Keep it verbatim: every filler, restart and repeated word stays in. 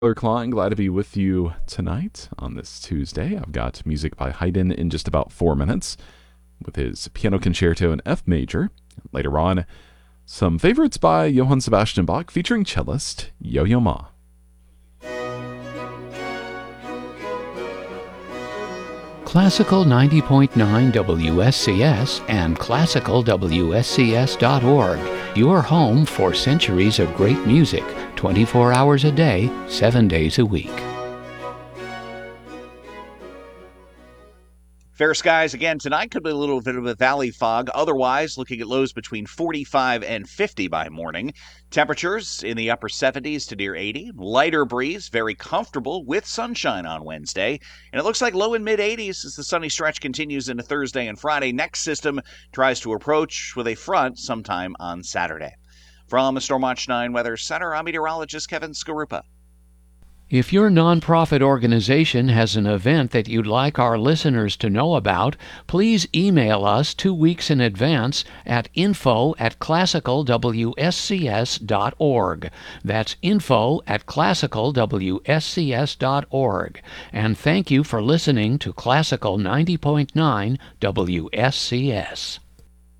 Taylor Klein, glad to be with you tonight on this Tuesday. I've got music by Haydn in just about four minutes with his piano concerto in F major. Later on, some favorites by Johann Sebastian Bach featuring cellist Yo-Yo Ma. Classical ninety point nine W S C S and classical W S C S dot org, your home for centuries of great music, twenty-four hours a day, seven days a week. Fair skies again tonight. Could be a little bit of a valley fog. Otherwise, looking at lows between forty-five and fifty by morning. Temperatures in the upper seventies to near eighty. Lighter breeze, very comfortable with sunshine on Wednesday. And it looks like low and mid eighties as the sunny stretch continues into Thursday and Friday. Next system tries to approach with a front sometime on Saturday. From the Stormwatch nine Weather Center, I'm meteorologist Kevin Skarupa. If your nonprofit organization has an event that you'd like our listeners to know about, please email us two weeks in advance at info at classical W S C S dot org. That's info at classical W S C S dot org. And thank you for listening to Classical ninety point nine W S C S.